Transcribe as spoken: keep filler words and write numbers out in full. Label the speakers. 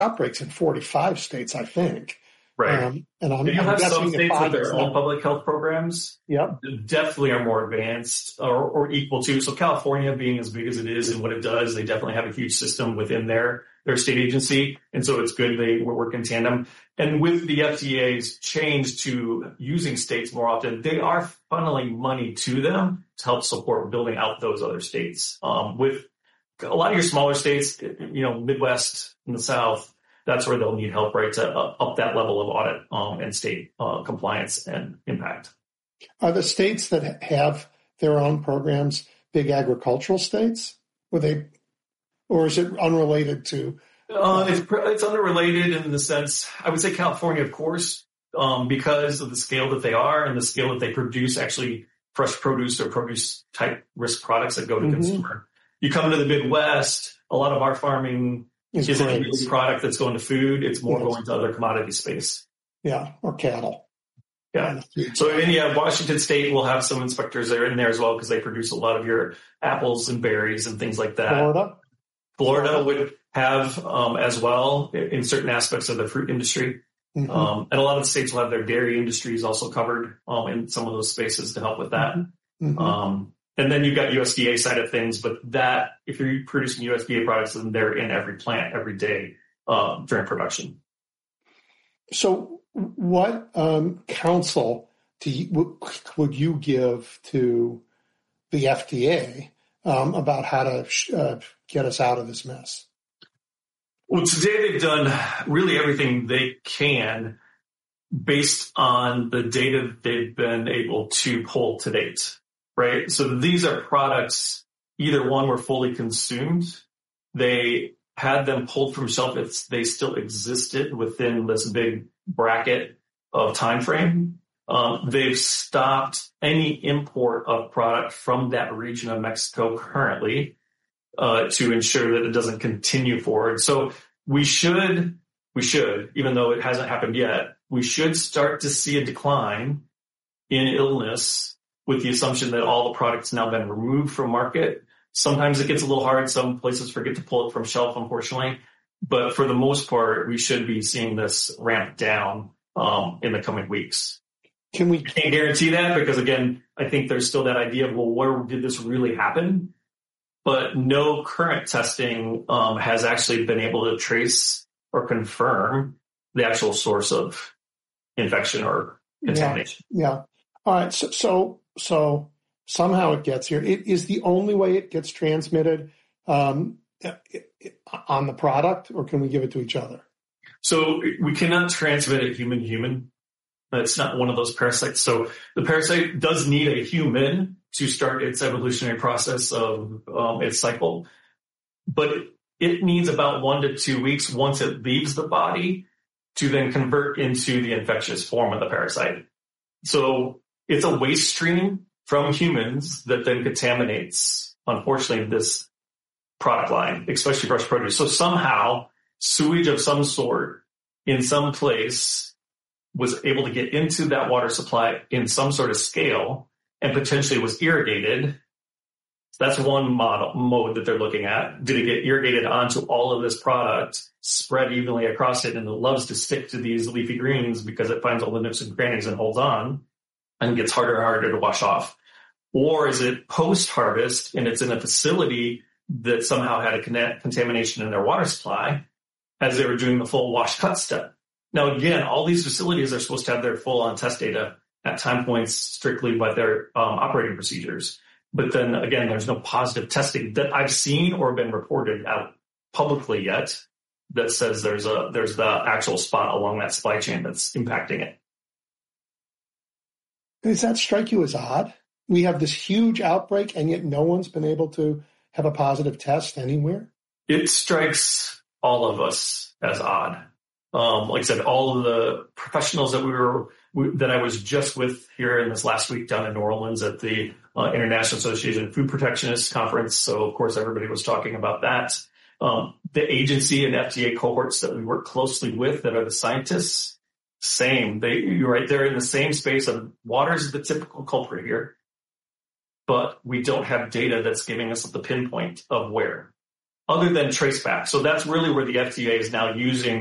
Speaker 1: outbreaks in forty-five states, I think.
Speaker 2: Right.
Speaker 1: Um, and I'm,
Speaker 2: and you
Speaker 1: I'm
Speaker 2: have some
Speaker 1: guessing
Speaker 2: states with their
Speaker 1: not.
Speaker 2: own public health programs.
Speaker 1: Yep.
Speaker 2: that definitely are more advanced or, or equal to. So California being as big as it is and what it does, they definitely have a huge system within their, their state agency. And so it's good they work in tandem. And with the F D A's change to using states more often, they are funneling money to them to help support building out those other states. Um, with a lot of your smaller states, you know, Midwest and the South, that's where they'll need help, right, to up that level of audit um, and state uh, compliance and impact.
Speaker 1: Are the states that have their own programs big agricultural states? Were they, or is it unrelated to?
Speaker 2: Uh, it's, it's unrelated in the sense, I would say California, of course, um, because of the scale that they are and the scale that they produce actually fresh produce or produce type risk products that go to mm-hmm. consumer. You come to the Midwest, a lot of our farming Is isn't a really product that's going to food. It's more yes. going to other commodity space.
Speaker 1: Yeah, or cattle.
Speaker 2: Yeah. So, and yeah, Washington State will have some inspectors there in there as well because they produce a lot of your apples and berries and things like that.
Speaker 1: Florida?
Speaker 2: Florida would have um, as well in certain aspects of the fruit industry. Mm-hmm. Um, and a lot of the states will have their dairy industries also covered um, in some of those spaces to help with that. Mm-hmm. Um, And then you've got U S D A side of things, but that, if you're producing U S D A products, then they're in every plant every day uh, during production.
Speaker 1: So what um, counsel do you, would you give to the F D A um, about how to uh, get us out of this mess?
Speaker 2: Well, today they've done really everything they can based on the data that they've been able to pull to date. Right. So these are products, either one were fully consumed. They had them pulled from shelf. It's, they still existed within this big bracket of time frame. Um, they've stopped any import of product from that region of Mexico currently uh, to ensure that it doesn't continue forward. So we should, we should, even though it hasn't happened yet, we should start to see a decline in illness with the assumption that all the product's now been removed from market. Sometimes it gets a little hard. Some places forget to pull it from shelf, unfortunately. But for the most part, we should be seeing this ramp down um, in the coming weeks.
Speaker 1: Can we?
Speaker 2: I can't guarantee that because, again, I think there's still that idea of, well, where did this really happen? But no current testing um, has actually been able to trace or confirm the actual source of infection or contamination.
Speaker 1: Yeah. yeah. All right. So, so, so somehow it gets here. It is the only way it gets transmitted um, it, it, on the product, or can we give it to each other?
Speaker 2: So we cannot transmit it human to human. It's not one of those parasites. So the parasite does need a human to start its evolutionary process of um, its cycle, but it needs about one to two weeks once it leaves the body to then convert into the infectious form of the parasite. So it's a waste stream from humans that then contaminates, unfortunately, this product line, especially fresh produce. So somehow sewage of some sort in some place was able to get into that water supply in some sort of scale and potentially was irrigated. That's one model mode that they're looking at. Did it get irrigated onto all of this product, spread evenly across it, and it loves to stick to these leafy greens because it finds all the nooks and crannies and holds on and gets harder and harder to wash off? Or is it post-harvest and it's in a facility that somehow had a contamination in their water supply as they were doing the full wash cut step? Now, again, all these facilities are supposed to have their full-on test data at time points strictly by their um, operating procedures. But then, again, there's no positive testing that I've seen or been reported out publicly yet that says there's a there's the actual spot along that supply chain that's impacting it.
Speaker 1: Does that strike you as odd? We have this huge outbreak, and yet no one's been able to have a positive test anywhere?
Speaker 2: It strikes all of us as odd. Um, like I said, all of the professionals that we were we, that I was just with here in this last week down in New Orleans at the uh, International Association of Food Protectionists Conference. So, of course, everybody was talking about that. Um, the agency and F D A cohorts that we work closely with that are the scientists, same. They, you're right there in the same space of water is the typical culprit here, but we don't have data that's giving us the pinpoint of where. other than traceback. So that's really where the F D A is now using